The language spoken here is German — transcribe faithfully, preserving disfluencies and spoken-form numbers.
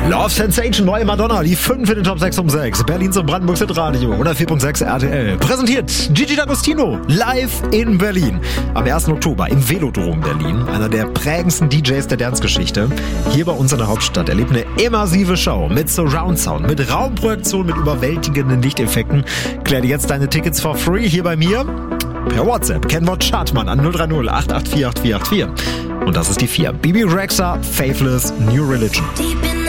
Love Sensation, neue Madonna, die fünf in den Top sechs um sechs. Berlins und Brandenburgs Hitradio, hundertvier Komma sechs R T L. Präsentiert Gigi D'Agostino, live in Berlin. Am ersten Oktober im Velodrom Berlin. Einer der prägendsten D Js der Dance-Geschichte. Hier bei uns in der Hauptstadt erlebt eine immersive Show mit Surround Sound, mit Raumprojektion, mit überwältigenden Lichteffekten. Klär dir jetzt deine Tickets for free hier bei mir. Per WhatsApp, Kennwort Chartmann an null drei null acht acht vier acht vier acht vier. Und das ist die vier. Bibi Rexha, Faithless, New Religion.